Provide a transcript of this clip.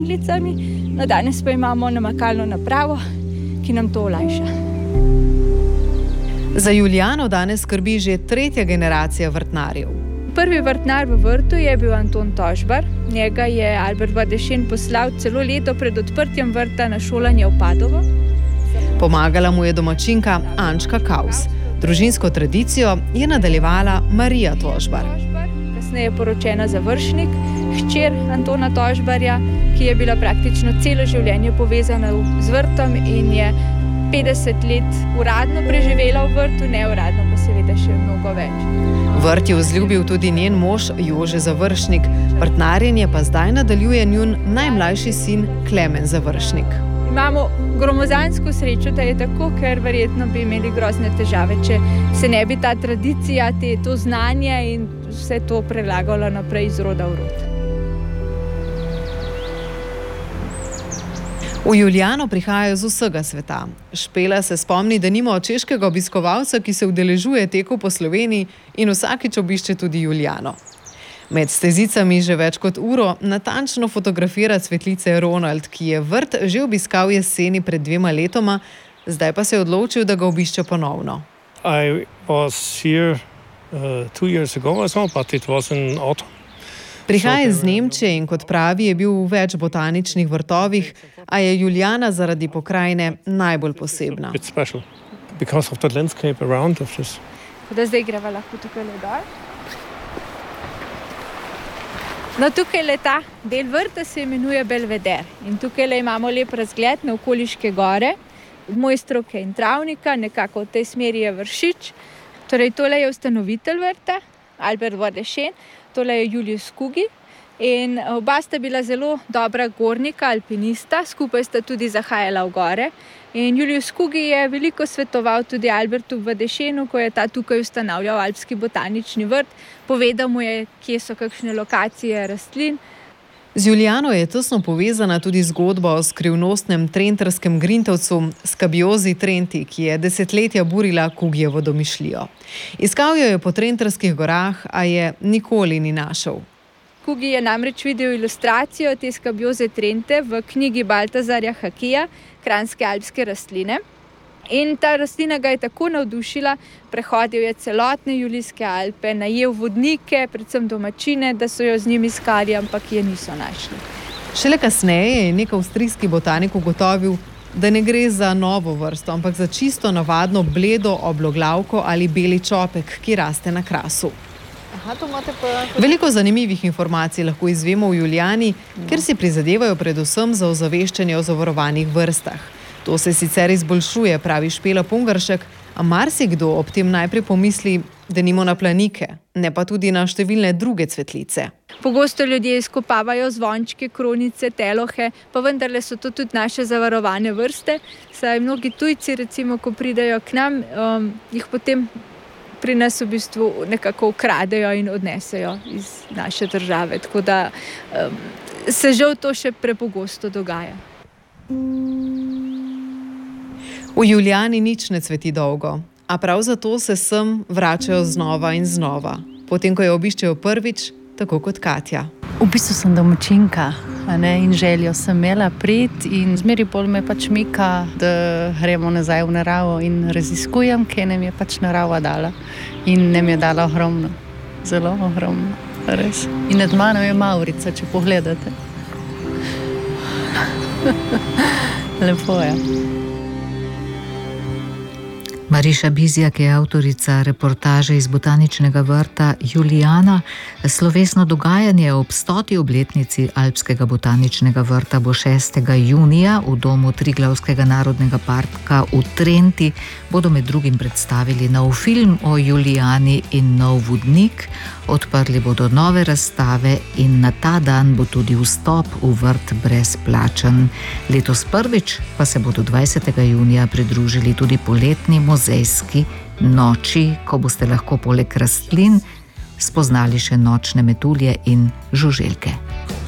licami. No, danes pa imamo namakalno napravo, ki nam to olajša. Za Julijano danes skrbi že tretja generacija vrtnarjev. Prvi vrtnar v vrtu je bil Anton Tožbar. Njega je Albert Vardešen poslal celo leto pred odprtjem vrta na šolanje v Padovo. Pomagala mu je domačinka Ančka Kaus. Družinsko tradicijo je nadaljevala Marija Tožbar. Kasneje je poročena za Vršnik, hčer Antona Tožbarja, ki je bila praktično celo življenje povezana z vrtom in je 50 let uradno preživela v vrtu, neuradno pa seveda še mnogo več. Vrt je vzljubil tudi njen mož Jože Završnik, vrtnarjenje pa zdaj nadaljuje njun najmlajši sin Klemen Završnik. Imamo gromozansko srečo, da je tako, ker verjetno bi imeli grozne težave, če se ne bi ta tradicija, to znanje in vse to prelagalo naprej iz roda v rod. V Julijano prihajajo z vsega sveta. Špela se spomni denimo češkega obiskovalca, ki se udeležuje tekov po Sloveniji in vsakič obišče tudi Julijano. Med stezicami že več kot uro natančno fotografira cvetlice Ronald, ki je vrt že obiskal jeseni pred 2 letoma, zdaj pa se je odločil, da ga obišče ponovno. I was here 2 years ago, but it was in autumn. Prihaja iz Nemčije in kot pravi, je bil v več botaničnih vrtovih, a je Julijana zaradi pokrajine najbolj posebna. Da zdaj greva lahko tukaj dol. No, tukaj ta del vrta se imenuje Belveder in tukaj imamo lep razgled na okoliške gore, Mojstrovke in Travnika, nekako v tej smeri je Vršič. Torej, tole je ustanovitelj vrta, Albert Vardešen, tole je Julius Kugi in oba sta bila zelo dobra gornika, alpinista, skupaj sta tudi zahajala v gore. In Julius Kugi je veliko svetoval tudi Albertu Vardešenu, ko je ta tukaj ustanavljal Alpski botanični vrt. Povedal mu je, kje so kakšne lokacije rastlin. Z Julijano je tesno povezana tudi zgodba o skrivnostnem trenterskem grintovcu Skabiozi Trenti, ki je desetletja burila Kugijevo domišljijo. Iskal jo je po Trenterskih gorah, a je nikoli ni našel. Kugi je namreč videl ilustracijo te Skabioze Trente v knjigi Baltazarja Hakija, Kranjske alpske rastline. In ta rastlina ga je tako navdušila, prehodil je celotne Julijske Alpe, najel vodnike, predvsem domačine, da so jo z njim iskali, ampak je niso našli. Šele kasneje je nek avstrijski botanik ugotovil, da ne gre za novo vrsto, ampak za čisto navadno bledo obloglavko ali beli čopek, ki raste na Krasu. Veliko zanimivih informacij lahko izvemo v Julijani, ker si prizadevajo predvsem za ozaveščanje o zavarovanih vrstah. To se sicer izboljšuje, pravi Špela Pungaršek, a marsikdo ob tem najprej pomisli, denimo na planike, ne pa tudi na številne druge cvetlice. Pogosto ljudje izkopavajo zvončke, kronice, telohe, pa vendarle so to tudi naše zavarovane vrste, saj mnogi tujci, recimo, ko pridejo k nam, jih potem pri nas v bistvu nekako ukradejo in odnesejo iz naše države. Tako da se žal to še prepogosto dogaja. V Julijani nič ne cveti dolgo, a prav zato se sem vračajo znova in znova, potem ko jo obiščejo prvič, tako kot Katja. V bistvu sem domačinka, in željo sem imela priti in zmeri bolj me mika, da gremo nazaj v naravo in raziskujem, kaj nam je narava dala. In nam je dala ogromno, zelo ogromno, res. In nad mano je Mavrica, če pogledate. Lepo je. Mariša Bizjak je avtorica reportaže iz botaničnega vrta Julijana. Slovesno dogajanje ob 100. obletnici Alpskega botaničnega vrta bo 6. junija v domu Triglavskega narodnega parka v Trenti. Bodo med drugim predstavili nov film o Julijani in nov vodnik. Odprli bodo nove razstave in na ta dan bo tudi vstop v vrt brezplačen. Letos prvič pa se bodo 20. junija pridružili tudi poletni muzejski noči, ko boste lahko poleg rastlin spoznali še nočne metulje in žuželke.